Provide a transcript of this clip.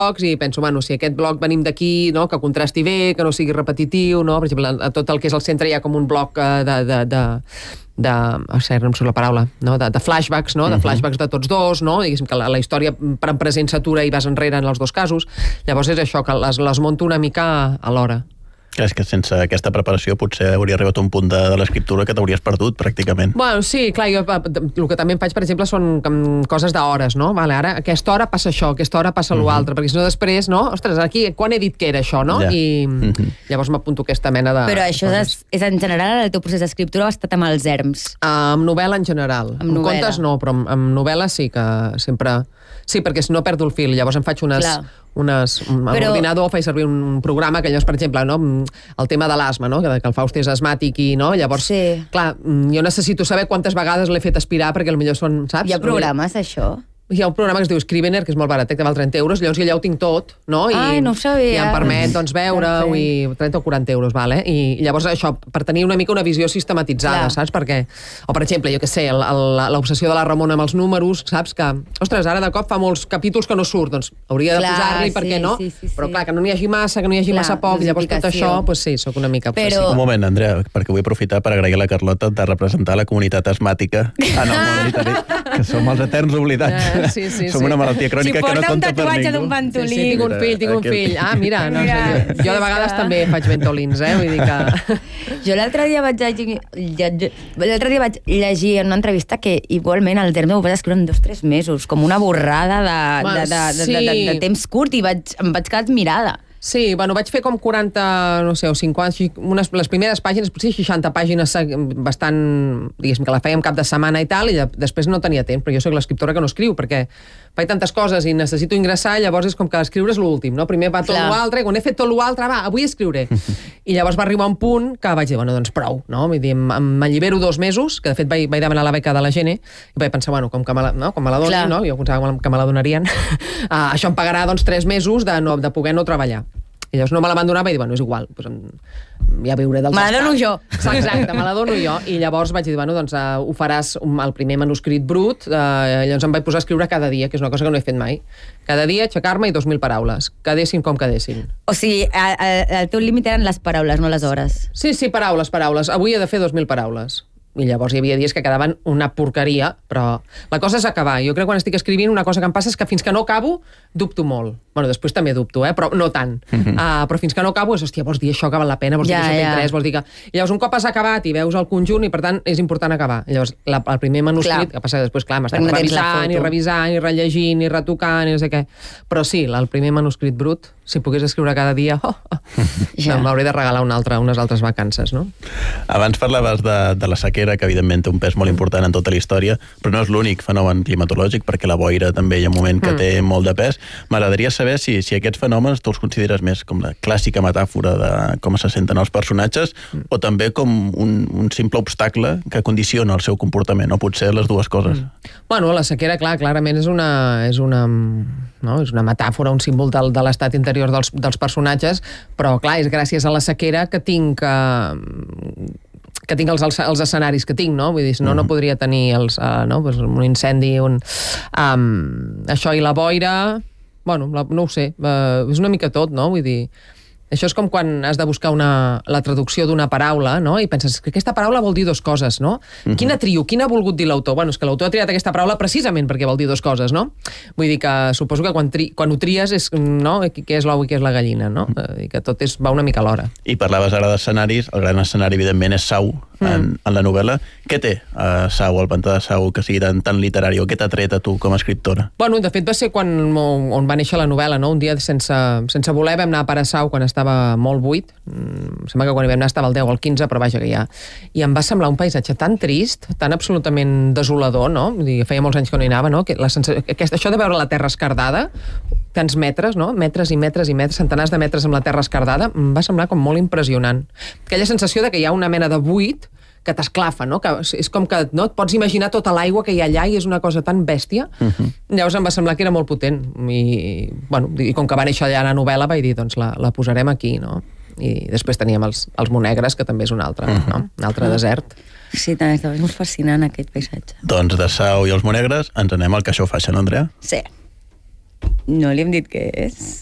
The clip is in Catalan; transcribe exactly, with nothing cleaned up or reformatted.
blocs i penso, bueno, si aquest bloc venim d'aquí, no, que contrasti bé, que no sigui repetitiu, no? Per exemple, a tot el que és el centre hi ha com un bloc de... de, de de, oh, no em surt la paraula, no? de, de flashbacks, no? de flashbacks de tots dos, no? Diguéssim que la, la història per en present s'atura i vas enrere en els dos casos. Llavors és això, que les, les monto una mica alhora. És que sense aquesta preparació potser hauria arribat a un punt de, de l'escriptura que t'hauries perdut, pràcticament. Bueno, sí, clar, jo el que també em faig, per exemple, són coses d'hores, no? Vale, ara, aquesta hora passa això, aquesta hora passa l'altre, uh -huh. perquè si no després, no? Ostres, aquí, quan he dit que era això, no? Ja. I uh -huh. llavors m'apunto aquesta mena de... Però això és, és en general, el teu procés d'escriptura ha estat amb els erms? Uh, amb novel·la en general. Amb novel·la. Contes no, però amb, amb novel·la sí que sempre... Sí, perquè si no perdo el fil, llavors em faig unes... Clar. unes a Però... l'ordinador faig servir un programa que llavors, per exemple, no, el tema de l'asma, no, que el Faust és asmàtic i no, llavors, sí. clar, jo necessito saber quantes vegades l'he fet aspirar perquè potser són, saps? Hi ha programes, això? Hi ha un programa que es diu Scrivener, que és molt barat, que val trenta euros, llavors allà ho tinc tot, no? I, Ai, no ho sabia. I em permet, doncs, veure-ho, i trenta o quaranta euros, vale? I llavors això, per tenir una mica una visió sistematitzada, clar. Saps? Perquè, o per exemple, jo què sé, l'obsessió de la Ramona amb els números, saps? Que, ostres, ara de cop fa molts capítols que no surt, doncs hauria de clar, posar-li, sí, perquè no? Sí, sí, sí. Però clar, que no n'hi hagi massa, que no hi hagi clar, massa poc, llavors tot això, doncs sí, sóc una mica... Però... Un moment, Andrea, perquè vull aprofitar per agrair a la Carlota de representar la comunitat asmàtica en el món literari, que som els eterns oblidats. Uh, sí, sí, som sí. una malaltia crònica si que no compta per ningú. Si porta un tatuatge d'un ventolí. Sí, sí, tinc un fill, tinc un fill. Ah, mira, no, mira jo, jo de vegades que... també faig ventolins, eh? Vull dir que... Jo l'altre dia vaig llegir... L'altre dia vaig llegir en una entrevista que igualment el terme ho vaig escriure en dos o tres mesos, com una borrada de, bueno, de, de, de, sí. de, de, de temps curt i vaig, em vaig quedar admirada. Sí, bueno, vaig fer com quaranta, no sé, o cinquanta, unes, les primeres pàgines, potser seixanta pàgines bastant, diguéssim, que la fèiem cap de setmana i tal, i després no tenia temps, però jo soc l'escriptora que no escriu, perquè faig tantes coses i necessito ingressar, llavors és com que escriure és l'últim, no? Primer va tot l'altre, i quan he fet tot l'altre, va, avui escriuré. I llavors va arribar un punt que vaig dir, bueno, doncs prou, no? Vull dir, m'allibero dos mesos, que de fet vaig, vaig demanar la beca de la Gene, i vaig pensar, bueno, com que me la, no? com me la donin, no? Jo pensava que me la donarien, uh, això em pagarà, doncs, tres mesos de, no, de poder no treballar. I llavors no me la van donar, vaig dir, bueno, és igual, doncs, ja viuré dels... Me la dono jo. Exacte, me la dono jo. I llavors vaig dir, bueno, doncs uh, ho faràs el primer manuscrit brut, uh, llavors em vaig posar a escriure cada dia, que és una cosa que no he fet mai. Cada dia aixecar-me i dos mil paraules, quedessin com quedessin. O sigui, el, el teu límit eren les paraules, no les hores. Sí, sí, paraules, paraules. Avui he de fer dos mil paraules. I llavors hi havia dies que quedaven una porqueria, però la cosa és acabar. Jo crec que quan estic escrivint una cosa que em passa és que fins que no acabo dubto molt. Bueno, després també dubto, eh? Però no tant. Uh-huh. uh, però fins que no acabo és, hòstia, vols dir això que val la pena, vols ja, dir que això té ja. interès, vols dir que... I llavors un cop has acabat i veus el conjunt i per tant és important acabar. I llavors la, el primer manuscrit, clar. que passa que després, clar, m'estàs no revisant i revisant i rellegint i retocant i no sé què. Però sí, el primer manuscrit brut, si pogués escriure cada dia, oh, oh, ja. m'hauré de regalar una altra, unes altres vacances, no? Abans parlaves de, de la sequera, que evidentment té un pes molt important en tota la història, però no és l'únic fenomen climatològic, perquè la boira també hi ha un moment que mm. té molt de pes. M'agradaria saber si, si aquests fenòmens tu els consideres més com la clàssica metàfora de com se senten els personatges mm. o també com un, un simple obstacle que condiciona el seu comportament, o potser les dues coses. Mm. Bueno, la sequera, clar, clarament és una, és una, no? és una metàfora, un símbol del, de l'estat interior dels, dels personatges, però clar, és gràcies a la sequera que tinc... Eh, que tinc els, els, els escenaris que tinc, no? Vull dir, si no, no podria tenir els, uh, no? pues un incendi, un, um, això i la boira... Bueno, la, no ho sé, uh, és una mica tot, no? Vull dir, això és com quan has de buscar una, la traducció d'una paraula, no? I penses que aquesta paraula vol dir dues coses, no? Uh-huh. Quina trio, quina ha volgut dir l'autor? Bueno, és que l'autor ha triat aquesta paraula precisament perquè vol dir dues coses, no? Vull dir que suposo que quan, tri, quan ho tries és, no? Què és l'ou i què és la gallina, no? Uh-huh. I que tot és, va una mica a l'hora. I parlaves ara d'escenaris, el gran escenari, evidentment, és Sau, en, en la novel·la. Què té uh, Sau, el pantà de Sau, que sigui tan, tan literari, o què t'ha tret a tu com a escriptora? Bueno, de fet va ser quan on va néixer la novel·la, no? Un dia sense, sense voler vam anar a parar Sau quan estava molt buit. Em sembla que quan hi vam anar estava el deu o el quinze, però vaja que ja... I em va semblar un paisatge tan trist, tan absolutament desolador, no? Vull dir, feia molts anys que no hi anava, no? Que la sensació, aquest, això de veure la terra esquerdada, tants metres, no? Metres i metres i metres, centenars de metres amb la terra esquerdada, em va semblar com molt impressionant. Aquella sensació de que hi ha una mena de buit que t'esclafa, no? Que és com que no et pots imaginar tota l'aigua que hi ha allà i és una cosa tan bèstia. Uh-huh. Llavors em va semblar que era molt potent. I, bueno, i com que va néixer allà la novel·la, vaig dir, doncs la, la posarem aquí, no? I després teníem els, els Monegres, que també és un altre, uh-huh. no? Un altre uh-huh. desert. Sí, també estava molt fascinant aquest paisatge. Doncs de Sau i els Monegres ens anem al Caixó Faixa, no, Andrea? Sí. No li hem dit què és.